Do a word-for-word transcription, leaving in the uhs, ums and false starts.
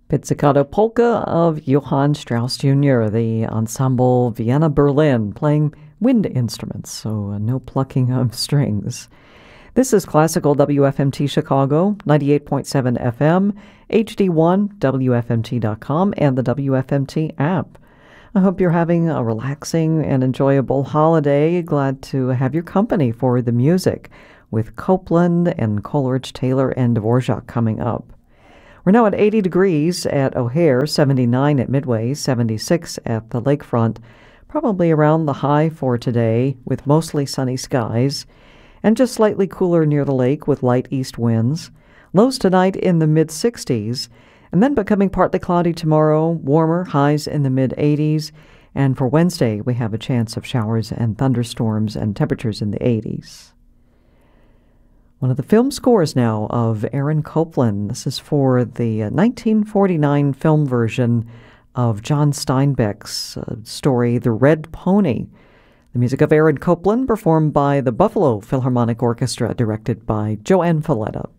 Pizzicato Polka of Johann Strauss Junior, the ensemble Vienna Berlin, playing wind instruments, so uh, no plucking of strings. This is Classical W F M T Chicago, ninety-eight point seven F M, H D one, W F M T dot com, and the W F M T app. I hope you're having a relaxing and enjoyable holiday. Glad to have your company for the music with Copland and Coleridge Taylor and Dvorak coming up. We're now at eighty degrees at O'Hare, seventy-nine at Midway, seventy-six at the lakefront, probably around the high for today with mostly sunny skies, and just slightly cooler near the lake with light east winds. Lows tonight in the mid-sixties, and then becoming partly cloudy tomorrow, warmer, highs in the mid-eighties, and for Wednesday we have a chance of showers and thunderstorms and temperatures in the eighties. One of the film scores now of Aaron Copland. This is for the nineteen forty-nine film version of John Steinbeck's uh, story, The Red Pony. The music of Aaron Copland, performed by the Buffalo Philharmonic Orchestra, directed by Joanne Falletta.